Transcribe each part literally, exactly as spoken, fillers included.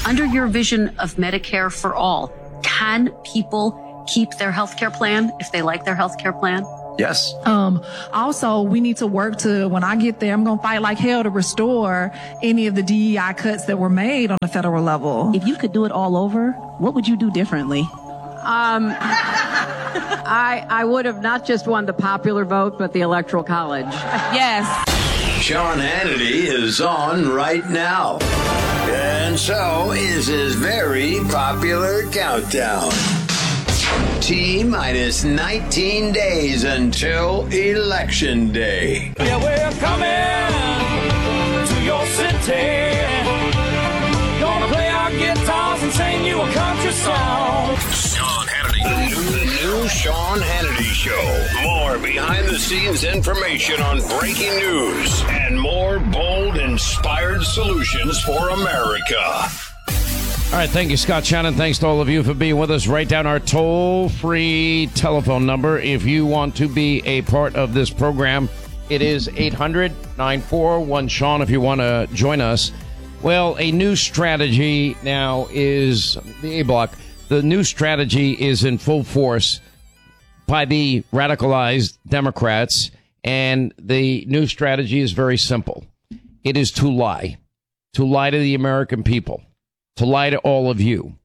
Under your vision of Medicare for all, can people keep their health care plan if they like their health care plan? Yes. Um, also, we need to work to, when I get there, I'm going to fight like hell to restore any of the D E I cuts that were made on the federal level. If you could do it all over, what would you do differently? Um, I, I would have not just won the popular vote, but the Electoral College. Yes. Sean Hannity is on right now. And so is his very popular countdown. T minus nineteen days until Election Day. Yeah, we're coming to your city. Gonna play our guitars and sing you a country song. Sean Hannity. The new, the new Sean Hannity Show. More behind-the-scenes information on breaking news and more bold, inspired solutions for America. All right, thank you, Scott Shannon. Thanks to all of you for being with us. Write down our toll-free telephone number if you want to be a part of this program. It is eight hundred, nine four one, Sean if you want to join us. Well, a new strategy now is the A-Block. The new strategy is in full force by the radicalized Democrats, and the new strategy is very simple. It is to lie, to lie to the American people, to lie to all of you.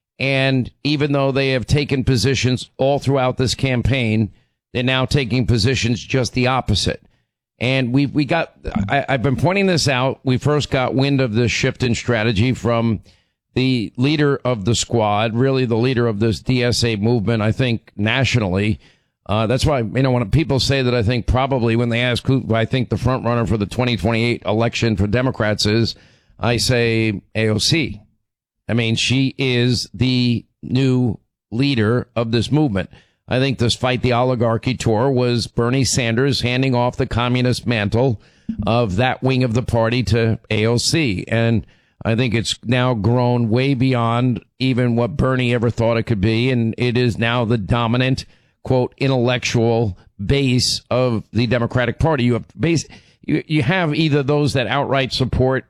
And even though they have taken positions all throughout this campaign, they're now taking positions just the opposite. And we we got, I, I've been pointing this out. We first got wind of this shift in strategy from the leader of the squad, really the leader of this D S A movement, I think, nationally. Uh, that's why, you know, when people say that, I think probably when they ask who I think the front runner for the twenty twenty-eight election for Democrats is, I say A O C. I mean, she is the new leader of this movement. I think this Fight the Oligarchy tour was Bernie Sanders handing off the communist mantle of that wing of the party to A O C. And I think it's now grown way beyond even what Bernie ever thought it could be. And it is now the dominant, quote, intellectual base of the Democratic Party. You have base, you, you have either those that outright support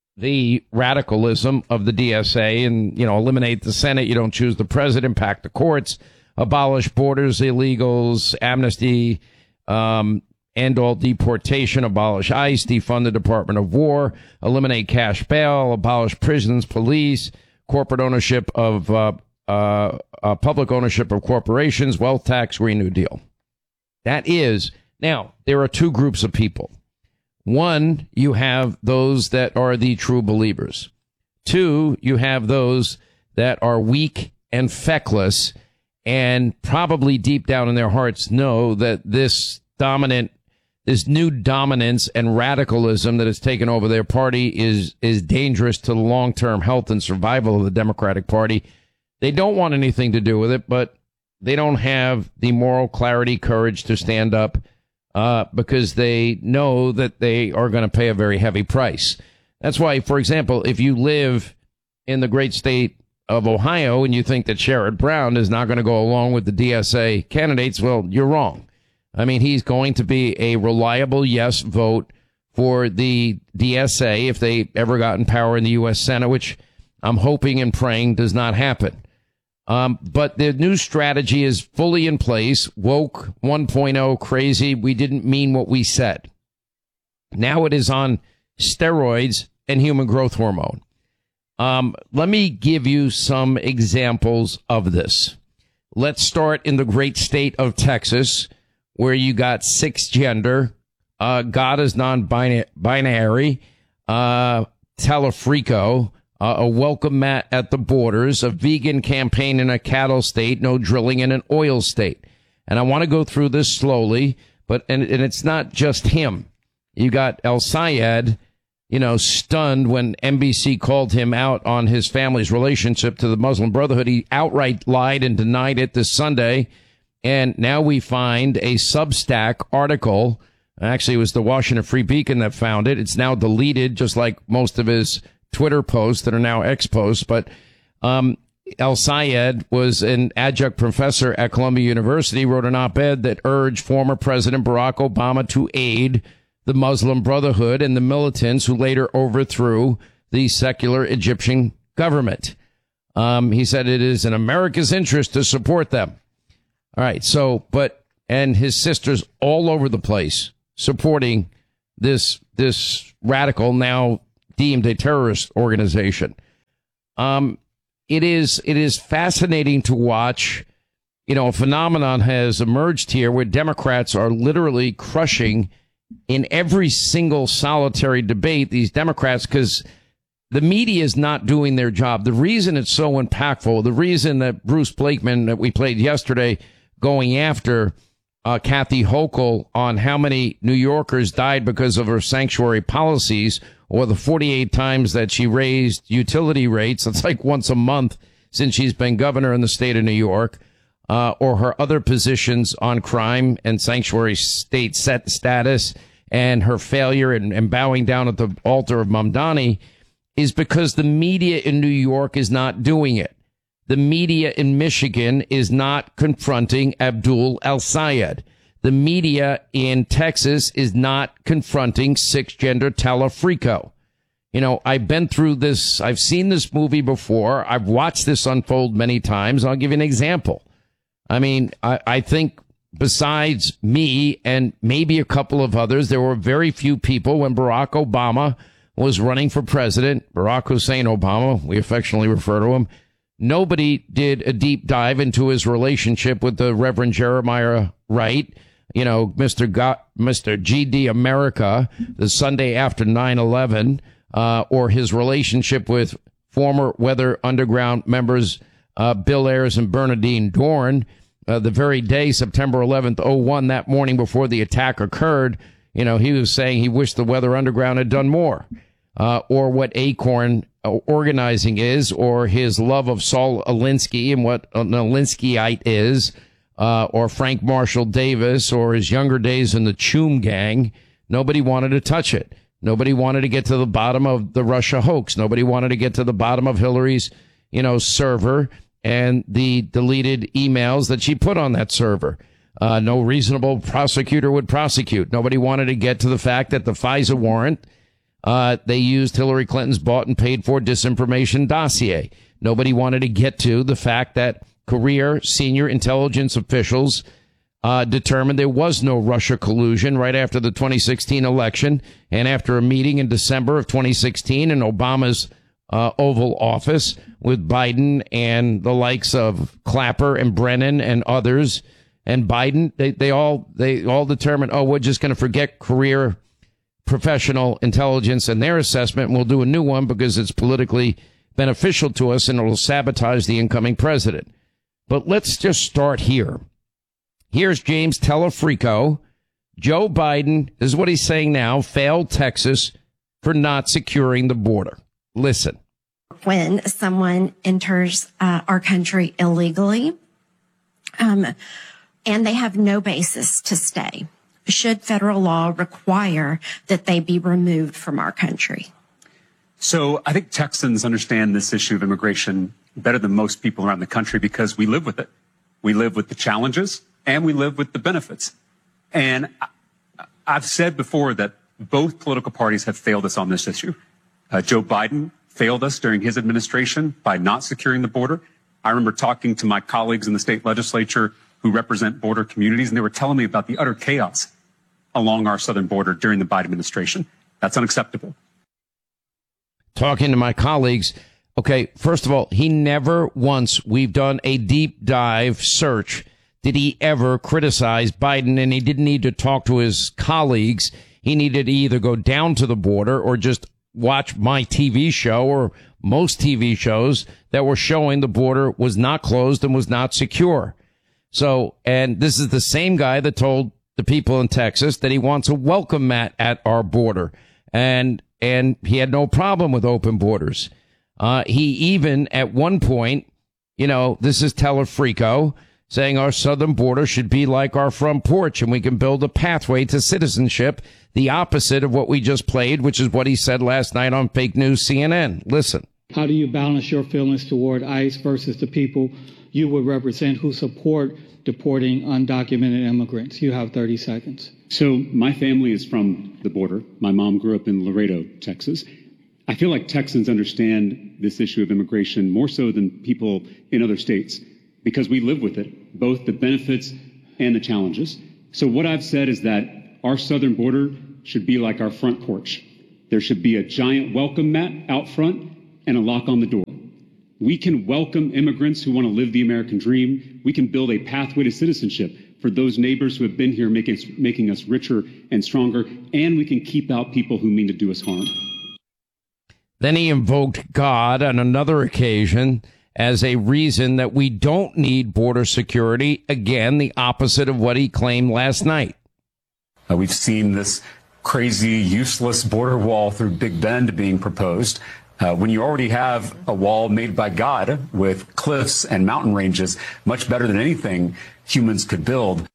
the radicalism of the D S A and, you know, eliminate the Senate. You don't choose the president, pack the courts, abolish borders, illegals, amnesty, um, end all deportation, abolish ICE, defund the Department of War, eliminate cash bail, abolish prisons, police, corporate ownership of, uh, uh, uh, public ownership of corporations, wealth tax, Green New Deal. That is, now, there are two groups of people. One, you have those that are the true believers. Two, you have those that are weak and feckless and probably deep down in their hearts know that this dominant, this new dominance and radicalism that has taken over their party is, is dangerous to the long-term health and survival of the Democratic Party. They don't want anything to do with it, but they don't have the moral clarity, courage to stand up Uh, because they know that they are going to pay a very heavy price. That's why, for example, if you live in the great state of Ohio and you think that Sherrod Brown is not going to go along with the D S A candidates, well, you're wrong. I mean, he's going to be a reliable yes vote for the D S A if they ever got in power in the U S Senate, which I'm hoping and praying does not happen. Um, but the new strategy is fully in place. Woke one point oh crazy. We didn't mean what we said. Now it is on steroids and human growth hormone. Um, let me give you some examples of this. Let's start in the great state of Texas, where you got six gender, uh, God is non-binary, uh, Telefrico, Uh, a welcome mat at the borders, a vegan campaign in a cattle state, no drilling in an oil state. And I want to go through this slowly, but and, and it's not just him. You got El-Sayed, you know, stunned when N B C called him out on his family's relationship to the Muslim Brotherhood. He outright lied and denied it this Sunday. And now we find a Substack article. Actually, it was the Washington Free Beacon that found it. It's now deleted, just like most of his Twitter posts that are now X posts. But um, El-Sayed was an adjunct professor at Columbia University, wrote an op-ed that urged former President Barack Obama to aid the Muslim Brotherhood and the militants who later overthrew the secular Egyptian government. Um, he said it is in America's interest to support them. All right. So, but, and his sisters all over the place supporting this, this radical, now deemed a terrorist organization. Um, it is, it is fascinating to watch. You know, a phenomenon has emerged here where Democrats are literally crushing in every single solitary debate these Democrats, because the media is not doing their job. The reason it's so impactful, the reason that Bruce Blakeman that we played yesterday going after uh, Kathy Hochul on how many New Yorkers died because of her sanctuary policies, or the forty-eight times that she raised utility rates, that's like once a month since she's been governor in the state of New York, uh, or her other positions on crime and sanctuary state set status, and her failure in, in bowing down at the altar of Mamdani, is because the media in New York is not doing it. The media in Michigan is not confronting Abdul El-Sayed. The media in Texas is not confronting six-gender Talafrico. You know, I've been through this. I've seen this movie before. I've watched this unfold many times. I'll give you an example. I mean, I, I think besides me and maybe a couple of others, there were very few people when Barack Obama was running for president, Barack Hussein Obama, we affectionately refer to him. Nobody did a deep dive into his relationship with the Reverend Jeremiah Wright, you know, Mister Go- Mister G D America, the Sunday after nine eleven, uh, or his relationship with former Weather Underground members uh, Bill Ayers and Bernadine Dorn. Uh, the very day, September eleventh, oh one, that morning before the attack occurred, you know, he was saying he wished the Weather Underground had done more, uh, or what Acorn organizing is, or his love of Saul Alinsky and what an Alinskyite is, uh, or Frank Marshall Davis, or his younger days in the Choom Gang. Nobody wanted to touch it. Nobody wanted to get to the bottom of the Russia hoax. Nobody wanted to get to the bottom of Hillary's, you know, server and the deleted emails that she put on that server. Uh, no reasonable prosecutor would prosecute. Nobody wanted to get to the fact that the FISA warrant, uh, they used Hillary Clinton's bought and paid for disinformation dossier. Nobody wanted to get to the fact that career senior intelligence officials uh, determined there was no Russia collusion right after the twenty sixteen election, and after a meeting in December of twenty sixteen in Obama's uh, Oval Office with Biden and the likes of Clapper and Brennan and others. And Biden, they, they all they all determined, oh, we're just going to forget career professional intelligence and their assessment, and we'll do a new one because it's politically beneficial to us and it will sabotage the incoming president. But let's just start here. Here's James Talafrico. Joe Biden, this is what he's saying now, failed Texas for not securing the border. Listen. When someone enters uh, our country illegally, um, and they have no basis to stay, should federal law require that they be removed from our country? So I think Texans understand this issue of immigration better than most people around the country because we live with it. We live with the challenges and we live with the benefits. And I've said before that both political parties have failed us on this issue. Uh, Joe Biden failed us during his administration by not securing the border. I remember talking to my colleagues in the state legislature who represent border communities, and they were telling me about the utter chaos along our southern border during the Biden administration. That's unacceptable. Talking to my colleagues, okay, first of all, he never once, we've done a deep dive search, did he ever criticize Biden, and he didn't need to talk to his colleagues. He needed to either go down to the border or just watch my T V show or most T V shows that were showing the border was not closed and was not secure. So, and this is the same guy that told the people in Texas that he wants a welcome mat at our border. And, and he had no problem with open borders. Uh, he even at one point, you know, this is Talafrico saying our southern border should be like our front porch and we can build a pathway to citizenship, the opposite of what we just played, which is what he said last night on fake news C N N. Listen. How do you balance your feelings toward ICE versus the people you would represent who support deporting undocumented immigrants? You have thirty seconds. So my family is from the border. My mom grew up in Laredo, Texas. I I feel like Texans understand this issue of immigration more so than people in other states because we live with it, both the benefits and the challenges. So what I've said is that our southern border should be like our front porch. There should be a giant welcome mat out front and a lock on the door. We can welcome immigrants who want to live the American dream. We can build a pathway to citizenship for those neighbors who have been here, making, making us richer and stronger, and we can keep out people who mean to do us harm. Then he invoked God on another occasion as a reason that we don't need border security. Again, the opposite of what he claimed last night. Uh, we've seen this crazy, useless border wall through Big Bend being proposed. Uh, when you already have a wall made by God with cliffs and mountain ranges, much better than anything humans could build.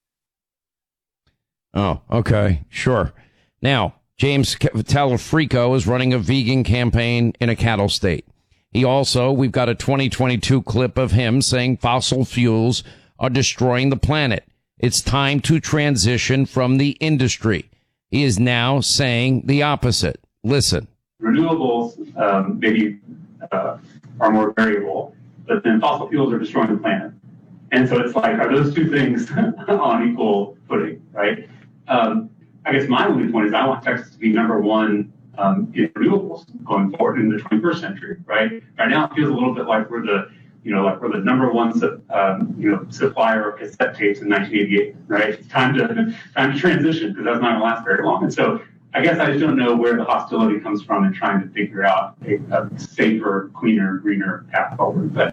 Oh, okay, sure. Now, James Talafrico is running a vegan campaign in a cattle state. He also, we've got a twenty twenty-two clip of him saying fossil fuels are destroying the planet. It's time to transition from the industry. He is now saying the opposite. Listen. Renewables um, maybe uh, are more variable, but then fossil fuels are destroying the planet. And so it's like, are those two things on equal footing, right? Um, I guess my only point is I want Texas to be number one um, in renewables going forward in the twenty-first century, right? Right now it feels a little bit like we're the, you know, like we're the number one, um, you know, supplier of cassette tapes in nineteen eighty-eight, right? It's time to time to transition because that's not going to last very long. And so I guess I just don't know where the hostility comes from in trying to figure out a, a safer, cleaner, greener path forward. But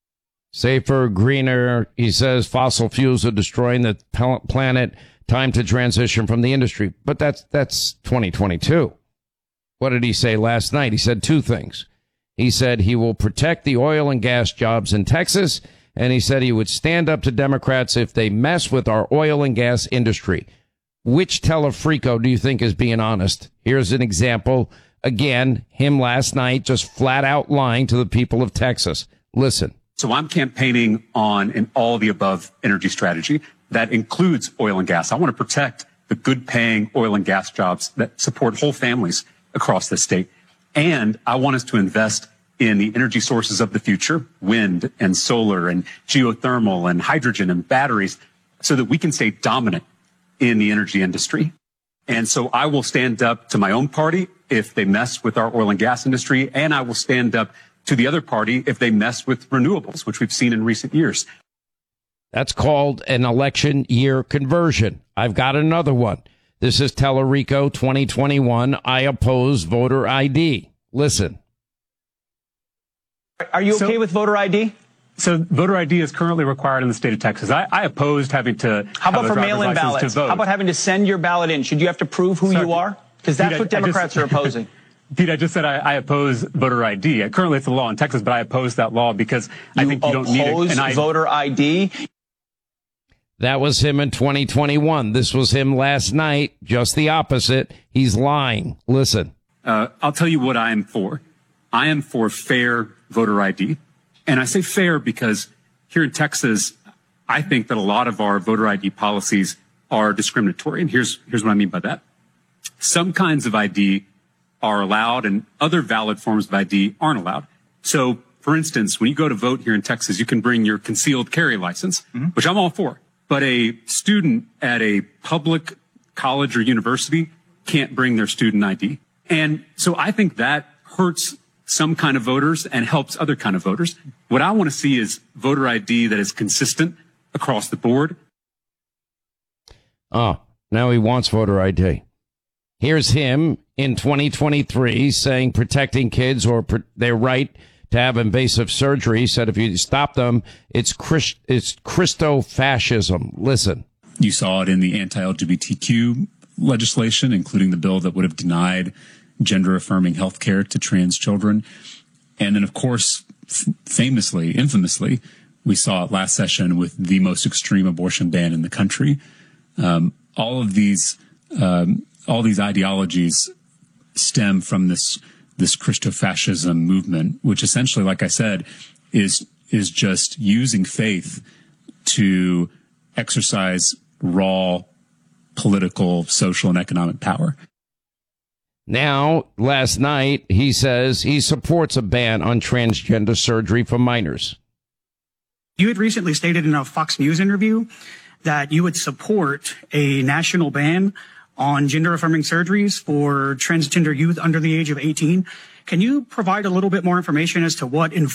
safer, greener, he says fossil fuels are destroying the planet. Time to transition from the industry. But that's that's twenty twenty-two. What did he say last night? He said two things. He said he will protect the oil and gas jobs in Texas, and he said he would stand up to Democrats if they mess with our oil and gas industry. Which Telefrico do you think is being honest? Here's an example. Again, him last night just flat out lying to the people of Texas. Listen. So I'm campaigning on an all the above energy strategy that includes oil and gas. I want to protect the good paying oil and gas jobs that support whole families across the state. And I want us to invest in the energy sources of the future, wind and solar and geothermal and hydrogen and batteries, so that we can stay dominant in the energy industry. And so I will stand up to my own party if they mess with our oil and gas industry, and I will stand up to the other party if they mess with renewables, which we've seen in recent years. That's called an election year conversion. I've got another one. This is Telerico twenty twenty-one. I oppose voter I D. Listen. Are you okay so, with voter I D? So voter I D is currently required in the state of Texas. I, I opposed having to How about have for a mail-in ballots? How about having to send your ballot in? Should you have to prove who Sorry, you are? Because that's Pete, what Democrats just, are opposing. Pete, I just said I, I oppose voter I D. Currently, it's a law in Texas, but I oppose that law because you I think you don't need oppose an I D. voter I D? That was him in twenty twenty-one. This was him last night. Just the opposite. He's lying. Listen. Uh, I'll tell you what I am for. I am for fair voter I D. And I say fair because here in Texas, I think that a lot of our voter I D policies are discriminatory. And here's, here's what I mean by that. Some kinds of I D are allowed and other valid forms of I D aren't allowed. So, for instance, when you go to vote here in Texas, you can bring your concealed carry license, mm-hmm. which I'm all for. But a student at a public college or university can't bring their student I D. And so I think that hurts some kind of voters and helps other kind of voters. What I want to see is voter I D that is consistent across the board. Oh, now he wants voter I D. Here's him in twenty twenty-three saying protecting kids or pr- their right to have invasive surgery. He said if you stop them, it's Christ- it's Christo-fascism. Listen. You saw it in the anti-L G B T Q legislation, including the bill that would have denied gender-affirming health care to trans children. And then, of course, f- famously, infamously, we saw it last session with the most extreme abortion ban in the country. Um, all of these, um, all these ideologies stem from this, this Christo-fascism movement, which essentially, like I said, is, is just using faith to exercise raw political, social, and economic power. Now, last night, he says he supports a ban on transgender surgery for minors. You had recently stated in a Fox News interview that you would support a national ban on gender-affirming surgeries for transgender youth under the age of eighteen. Can you provide a little bit more information as to what